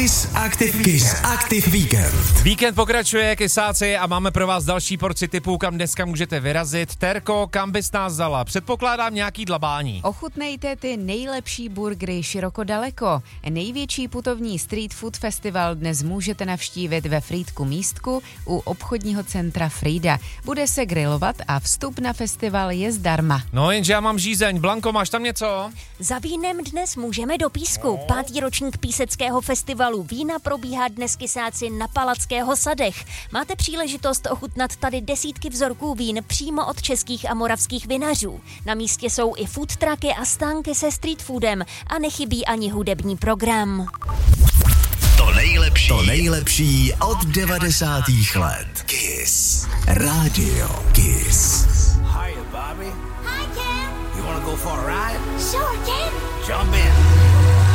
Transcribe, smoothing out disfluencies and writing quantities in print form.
Kiss Active Weekend. Víkend pokračuje, kysáci, a máme pro vás další porci tipů, kam dneska můžete vyrazit. Terko, kam bys nás vzala? Předpokládám nějaký dlabání. Ochutnejte ty nejlepší burgery široko daleko. Největší putovní street food festival dnes můžete navštívit ve Frýdku Místku u obchodního centra Frýda. Bude se grilovat a vstup na festival je zdarma. No jenže já mám žízeň. Blanko, máš tam něco? Za vínem dnes můžeme do Písku. 5. ročník Píseckého festivalu vína probíhá dnes, kysáci, na Palackého sadech. Máte příležitost ochutnat tady desítky vzorků vín přímo od českých a moravských vinařů. Na místě jsou i food trucky a stánky se street foodem a nechybí ani hudební program. To nejlepší od 90. let. Kiss. Radio Kiss. Hiya, Bobby. Hi, Ken. You wanna go for a ride? Sure, Ken. Jump in.